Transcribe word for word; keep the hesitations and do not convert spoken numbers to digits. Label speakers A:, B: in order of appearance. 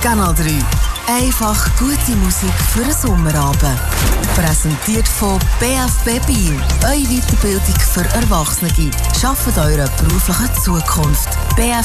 A: Kanal drei. Einfach gute Musik für einen Sommerabend. Präsentiert von B F B Biel. Eure Weiterbildung für Erwachsene. Schafft eure berufliche Zukunft. b f